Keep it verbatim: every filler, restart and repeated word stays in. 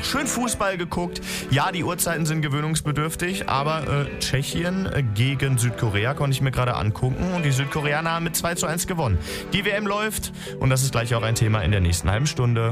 schön Fußball geguckt. Ja, die Uhrzeiten sind gewöhnungsbedürftig, aber äh, Tschechien äh, gegen Südkorea konnte ich mir gerade angucken und die Südkoreaner haben mit zwei zu eins gewonnen. Die W M läuft und das ist gleich auch ein Thema in der nächsten halben Stunde.